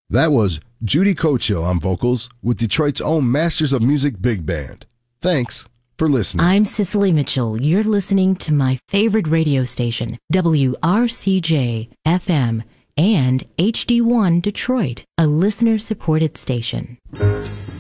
That was Judy Cochill on vocals with Detroit's own Masters of Music Big Band. Thanks for listening. I'm Cicely Mitchell. You're listening to my favorite radio station, WRCJ FM and HD1 Detroit, a listener-supported station.